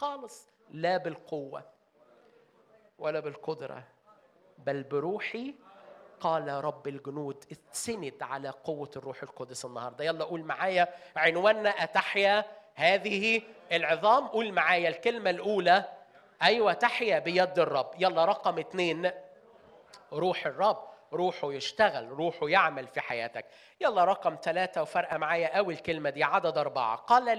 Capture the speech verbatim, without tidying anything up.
خالص، لا بالقوة ولا بالقدرة بل بروحي قال رب الجنود. اتسند على قوة الروح القدس النهاردة. يلا قول معايا عنواننا أتحيا هذه العظام. قول معايا الكلمة الأولى، أيوة، تحيا بيد الرب. يلا رقم اتنين، روح الرب، روحه يشتغل، روحه يعمل في حياتك. يلا رقم ثلاثة، وفرقة معايا أول كلمة دي، عدد أربعة، قال